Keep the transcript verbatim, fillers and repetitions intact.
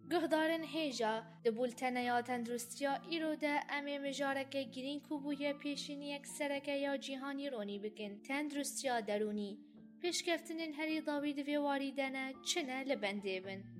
گهدارن هیجا دبولتنه یا تندرستیا ایرو ده امی مجارکه گرین کوبویه پیشینی یک سرکه یا جیهانی رونی بکن تندرستیا درونی پیشکفتنین هری داوید وی واریدنه چنه لبنده بن.